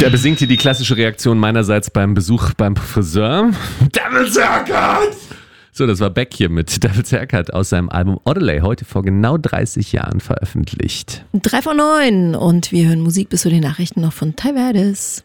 Der besingt hier die klassische Reaktion meinerseits beim Besuch beim Friseur. Devil's Haircut! So, das war Beck hier mit Devil's Haircut aus seinem Album Odelay, heute vor genau 30 Jahren veröffentlicht. 3 von 9 und wir hören Musik bis zu den Nachrichten noch von Ty Verdes.